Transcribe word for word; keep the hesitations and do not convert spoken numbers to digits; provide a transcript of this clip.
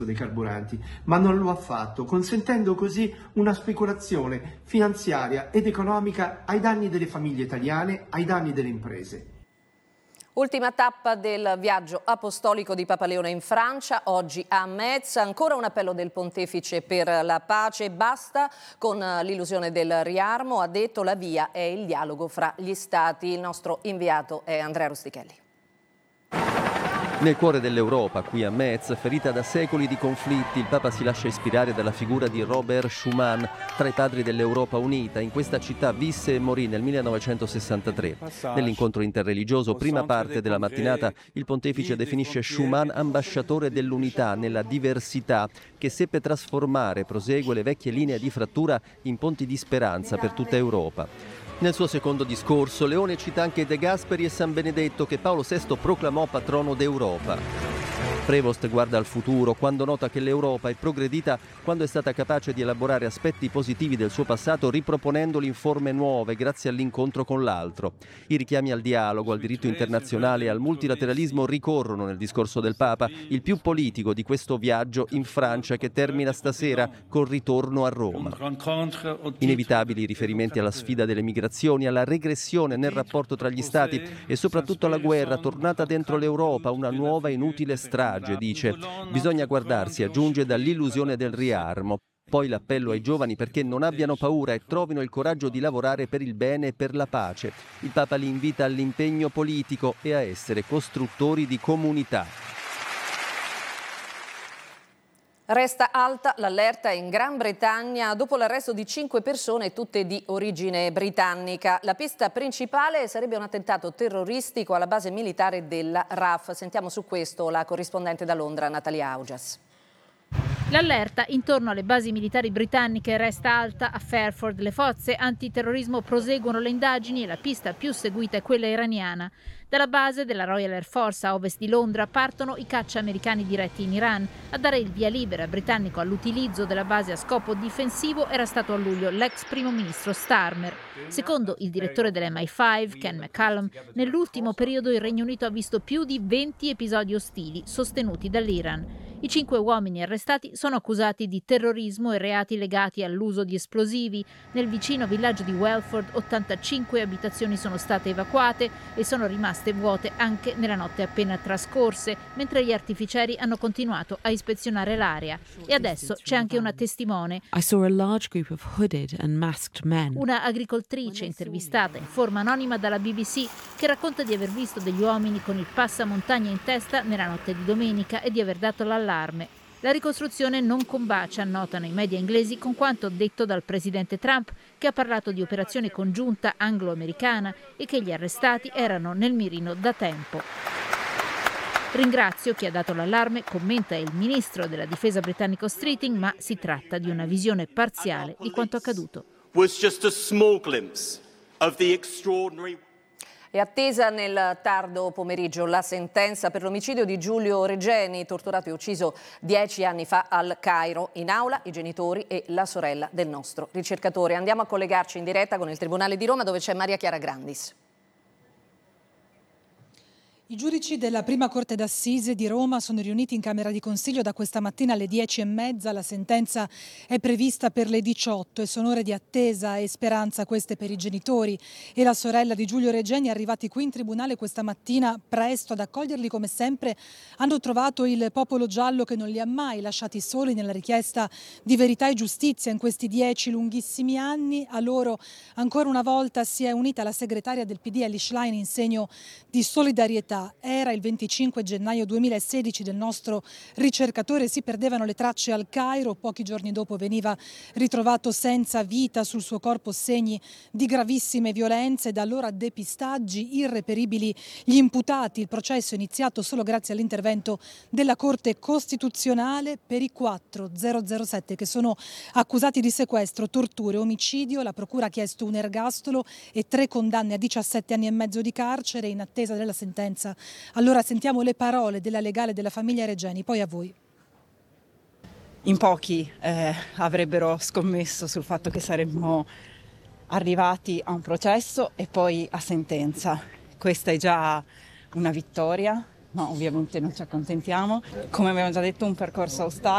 dei carburanti, ma non lo ha fatto, consentendo così una speculazione finanziaria ed economica ai danni delle famiglie italiane, ai danni delle imprese. Ultima tappa del viaggio apostolico di Papa Leone in Francia, oggi a Metz, ancora un appello del pontefice per la pace, basta con l'illusione del riarmo, ha detto la via è il dialogo fra gli stati. Il nostro inviato è Andrea Rustichelli. Nel cuore dell'Europa, qui a Metz, ferita da secoli di conflitti, il Papa si lascia ispirare dalla figura di Robert Schuman, tra i padri dell'Europa unita. In questa città visse e morì nel millenovecentosessantatré. Nell'incontro interreligioso, prima parte della mattinata, il pontefice definisce Schuman ambasciatore dell'unità nella diversità, che seppe trasformare, prosegue, le vecchie linee di frattura in ponti di speranza per tutta Europa. Nel suo secondo discorso, Leone cita anche De Gasperi e San Benedetto, che Paolo sesto proclamò patrono d'Europa. Prevost guarda al futuro quando nota che l'Europa è progredita quando è stata capace di elaborare aspetti positivi del suo passato riproponendoli in forme nuove grazie all'incontro con l'altro. I richiami al dialogo, al diritto internazionale e al multilateralismo ricorrono nel discorso del Papa, il più politico di questo viaggio in Francia che termina stasera col ritorno a Roma. Inevitabili riferimenti alla sfida delle migrazioni, alla regressione nel rapporto tra gli stati e soprattutto alla guerra tornata dentro l'Europa, una nuova inutile strage, dice. Bisogna guardarsi, aggiunge, dall'illusione del riarmo. Poi l'appello ai giovani perché non abbiano paura e trovino il coraggio di lavorare per il bene e per la pace. Il Papa li invita all'impegno politico e a essere costruttori di comunità. Resta alta l'allerta in Gran Bretagna dopo l'arresto di cinque persone, tutte di origine britannica. La pista principale sarebbe un attentato terroristico alla base militare della R A F. Sentiamo su questo la corrispondente da Londra, Natalia Augias. L'allerta intorno alle basi militari britanniche resta alta a Fairford. Le forze antiterrorismo proseguono le indagini e la pista più seguita è quella iraniana. Dalla base della Royal Air Force a ovest di Londra partono i caccia americani diretti in Iran. A dare il via libera britannico all'utilizzo della base a scopo difensivo era stato a luglio l'ex primo ministro Starmer. Secondo il direttore dell'M I cinque, Ken McCallum, nell'ultimo periodo il Regno Unito ha visto più di venti episodi ostili sostenuti dall'Iran. I cinque uomini arrestati sono accusati di terrorismo e reati legati all'uso di esplosivi. Nel vicino villaggio di Welford ottantacinque abitazioni sono state evacuate e sono rimaste vuote anche nella notte appena trascorse, mentre gli artificieri hanno continuato a ispezionare l'area. E adesso c'è anche una testimone. I saw a large group of hooded and masked men. Una agricoltrice intervistata in forma anonima dalla B B C che racconta di aver visto degli uomini con il passamontagna in testa nella notte di domenica e di aver dato l'allarme. La ricostruzione non combacia, notano i media inglesi, con quanto detto dal presidente Trump, che ha parlato di operazione congiunta anglo-americana e che gli arrestati erano nel mirino da tempo. Ringrazio chi ha dato l'allarme, commenta il ministro della difesa britannico Streeting, ma si tratta di una visione parziale di quanto accaduto. È attesa nel tardo pomeriggio la sentenza per l'omicidio di Giulio Regeni, torturato e ucciso dieci anni fa al Cairo. In aula i genitori e la sorella del nostro ricercatore. Andiamo a collegarci in diretta con il Tribunale di Roma, dove c'è Maria Chiara Grandis. I giudici della Prima Corte d'Assise di Roma sono riuniti in Camera di Consiglio da questa mattina alle dieci e mezza. La sentenza è prevista per le diciotto e sono ore di attesa e speranza queste per i genitori e la sorella di Giulio Regeni, arrivati qui in tribunale questa mattina presto. Ad accoglierli come sempre hanno trovato il popolo giallo, che non li ha mai lasciati soli nella richiesta di verità e giustizia in questi dieci lunghissimi anni. A loro ancora una volta si è unita la segretaria del P D Elly Schlein in segno di solidarietà. Era il venticinque gennaio duemilasedici del nostro ricercatore, si perdevano le tracce al Cairo, pochi giorni dopo veniva ritrovato senza vita, sul suo corpo segni di gravissime violenze, da allora depistaggi irreperibili gli imputati. Il processo è iniziato solo grazie all'intervento della Corte Costituzionale. Per i quattro zero zero sette che sono accusati di sequestro, torture, omicidio, la Procura ha chiesto un ergastolo e tre condanne a diciassette anni e mezzo di carcere in attesa della sentenza. Allora sentiamo le parole della legale della famiglia Regeni, poi a voi. In pochi eh, avrebbero scommesso sul fatto che saremmo arrivati a un processo e poi a sentenza. Questa è già una vittoria, ma ovviamente non ci accontentiamo. Come abbiamo già detto, un percorso austero.